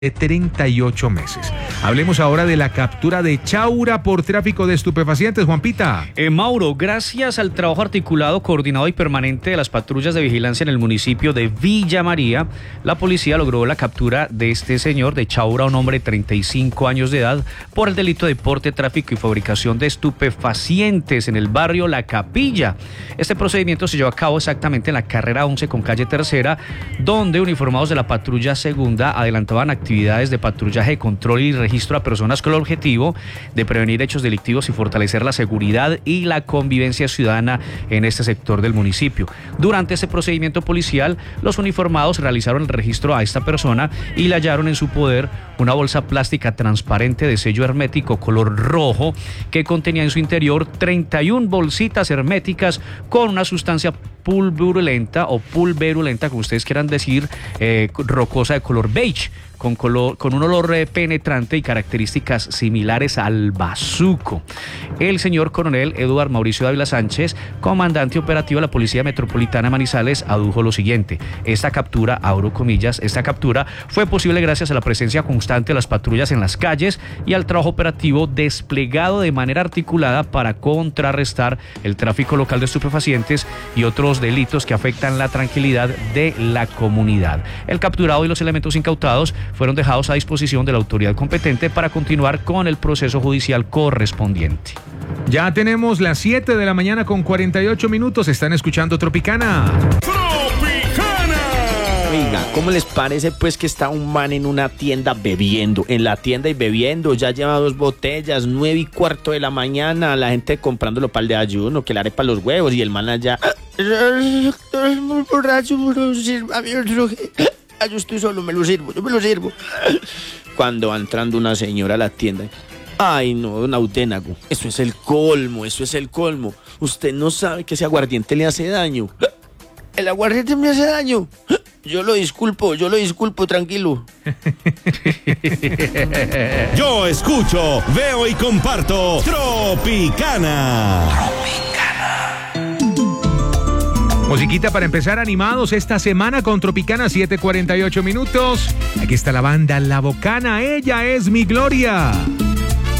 de 38 meses. Hablemos ahora de la captura de Chaura por tráfico de estupefacientes. Juanpita. Mauro, gracias al trabajo articulado, coordinado y permanente de las patrullas de vigilancia en el municipio de Villa María, la policía logró la captura de este señor de Chaura, un hombre de 35 años de edad, por el delito de porte, tráfico y fabricación de estupefacientes en el barrio La Capilla. Este procedimiento se llevó a cabo exactamente en la carrera 11 con calle Tercera, donde uniformados de la patrulla segunda adelantaban actividades de patrullaje, control y registro a personas con el objetivo de prevenir hechos delictivos y fortalecer la seguridad y la convivencia ciudadana en este sector del municipio. Durante este procedimiento policial, los uniformados realizaron el registro a esta persona y le hallaron en su poder una bolsa plástica transparente de sello hermético color rojo que contenía en su interior 31 bolsitas herméticas con una sustancia pulverulenta, como ustedes quieran decir, rocosa de color beige, con un olor penetrante y características similares al bazuco. El señor coronel Eduardo Mauricio Dávila Sánchez, comandante operativo de la Policía Metropolitana de Manizales, adujo lo siguiente: esta captura, abro comillas, esta captura fue posible gracias a la presencia constante de las patrullas en las calles y al trabajo operativo desplegado de manera articulada para contrarrestar el tráfico local de estupefacientes y otros delitos que afectan la tranquilidad de la comunidad. El capturado y los elementos incautados fueron dejados a disposición de la autoridad competente para continuar con el proceso judicial correspondiente. Ya tenemos las 7 de la mañana con 48 minutos. Están escuchando Tropicana. Oiga, ¿cómo les parece pues que está un man en una tienda bebiendo? En la tienda y bebiendo, ya lleva 2 botellas, 9:15 de la mañana, la gente comprándolo para el de ayuno, que le haré para los huevos, y el man allá... muy borracho, yo estoy solo, yo me lo sirvo. Cuando va entrando una señora a la tienda... Ay, no, don Auténago, eso es el colmo. Usted no sabe que ese aguardiente le hace daño. El aguardiente me hace daño. Yo lo disculpo, tranquilo. Yo escucho, veo y comparto Tropicana. Musiquita para empezar animados esta semana con Tropicana, 7:48 minutos. Aquí está la banda La Bocana, ella es mi gloria.